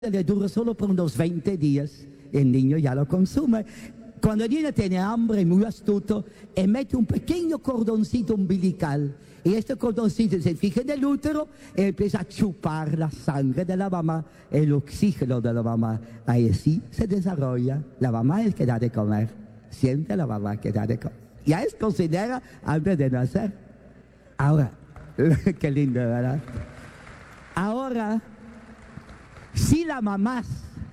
le dura solo por unos 20 días, el niño ya lo consume. Cuando el niño tiene hambre, muy astuto, mete un pequeño cordoncito umbilical. Y este cordoncito se fija en el útero y empieza a chupar la sangre de la mamá, el oxígeno de la mamá. Ahí sí se desarrolla. La mamá es que da de comer. Siente la mamá que da de comer. Ya es cocinera antes de nacer. Ahora, qué lindo, ¿verdad? Ahora, si la mamá,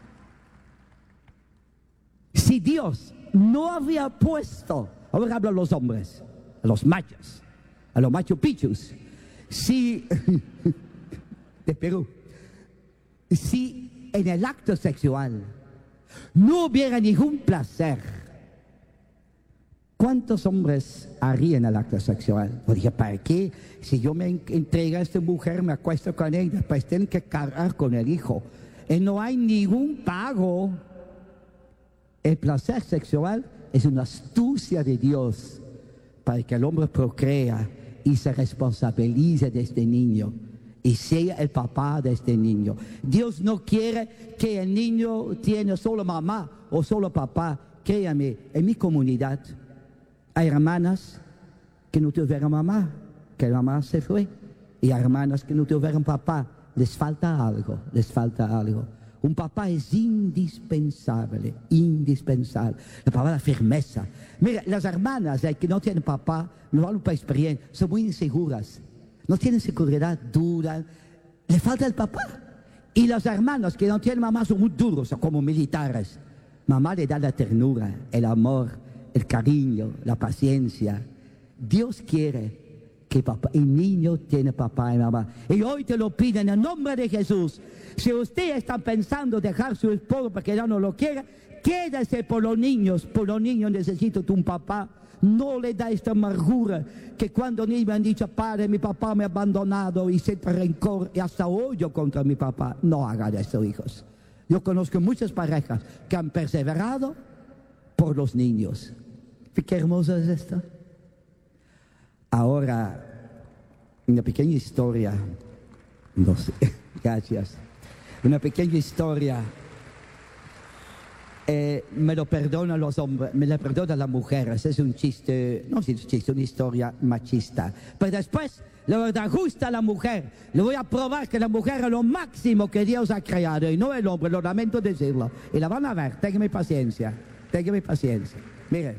si Dios no había puesto, ahora hablo a los hombres, a los machos pichus, si, de Perú, si en el acto sexual no hubiera ningún placer, ¿cuántos hombres harían el acto sexual? Yo dije, ¿para qué? Si yo me entrego a esta mujer, me acuesto con ella, después tienen que cargar con el hijo. Y no hay ningún pago. El placer sexual es una astucia de Dios para que el hombre procrea y se responsabilice de este niño y sea el papá de este niño. Dios no quiere que el niño tenga solo mamá o solo papá. Créame, en mi comunidad hay hermanas que no tuvieron mamá, que la mamá se fue. Y hay hermanas que no tuvieron papá. Les falta algo, les falta algo. Un papá es indispensable, indispensable. La palabra firmeza. Mira, las hermanas que no tienen papá, lo hablo por experiencia, son muy inseguras. No tienen seguridad, duran. Le falta el papá. Y los hermanos que no tienen mamá son muy duros, son como militares. Mamá le da la ternura, el amor, el cariño, la paciencia. Dios quiere que papá, el niño tiene papá y mamá. Y hoy te lo pido en el nombre de Jesús. Si usted está pensando dejar su esposo porque ya no lo quiere, quédese por los niños. Por los niños necesito un papá. No le da esta amargura que cuando niños me han dicho, padre, mi papá me ha abandonado y siento rencor y hasta odio contra mi papá. No hagan eso, hijos. Yo conozco muchas parejas que han perseverado por los niños. Qué hermoso es esto. Ahora, una pequeña historia, no sé, gracias, una pequeña historia, me lo perdonan los hombres, me lo perdonan las mujeres, es un chiste, no es un chiste, una historia machista, pero después le voy a dar justo a la mujer, le voy a probar que la mujer es lo máximo que Dios ha creado y no el hombre, lo lamento decirlo, y la van a ver, ténganme paciencia, miren,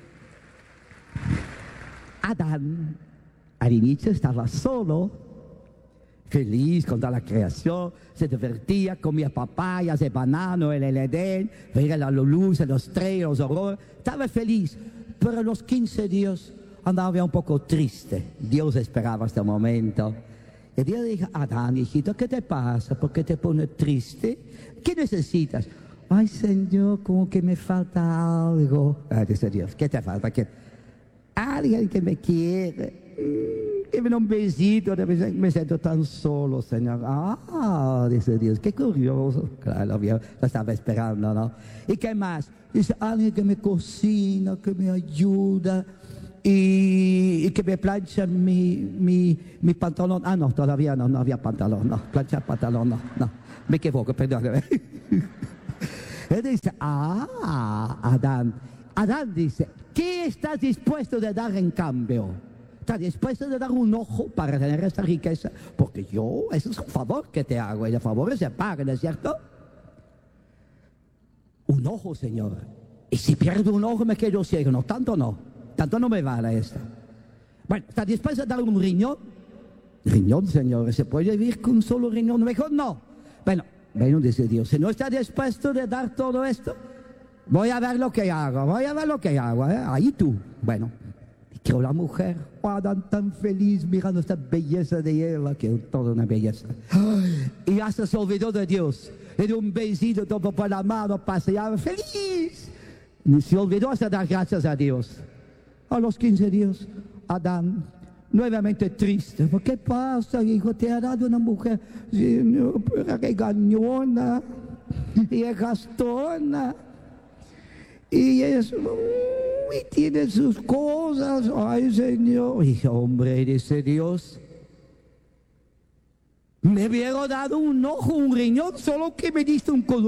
Adán al inicio estaba solo, feliz con toda la creación, se divertía, comía papayas de banano en el Edén, veía la luz, los estrellas, los horrores, estaba feliz, pero a los 15 días andaba un poco triste. Dios esperaba este momento. Y Dios dijo, Adán, hijito, ¿qué te pasa? ¿Por qué te pones triste? ¿Qué necesitas? Ay, Señor, como que me falta algo. Dice Dios, ¿qué te falta? Alguien que me quiere. Que me da un besito, me siento tan solo, Señor. Dice Dios, qué curioso. Claro, lo estaba esperando, ¿no? ¿Y qué más? Dice, alguien que me cocina, que me ayuda y que me plancha mi pantalón. No, todavía no había pantalón, no. Planchar pantalón, no. Me equivoco, perdóname. Él dice, Adán dice, ¿qué estás dispuesto de dar en cambio? ¿Estás dispuesto de dar un ojo para tener esta riqueza? Porque eso es un favor que te hago, y el favor se paga, ¿no es cierto? Un ojo, Señor. Y si pierdo un ojo me quedo ciego. No, tanto no me vale esto. Bueno, ¿estás dispuesto a dar un riñón? Riñón, Señor, ¿se puede vivir con un solo riñón? Mejor no. Bueno, dice Dios, si no estás dispuesto de dar todo esto, voy a ver lo que hago, Ahí tú, bueno. Creo la mujer, Adán tan feliz mirando esta belleza de Eva, que es toda una belleza. Y hasta se olvidó de Dios. Le dio un besito, todo por la mano, paseaba feliz. Y se olvidó hasta dar gracias a Dios. A los 15 días, Adán, nuevamente triste. ¿Qué pasa, hijo? Te ha dado una mujer regañona y es gastona. Y es... y tiene sus cosas. Ay, Señor. Y hombre, dice Dios, Me hubiera dado un ojo, un riñón, solo que me diste un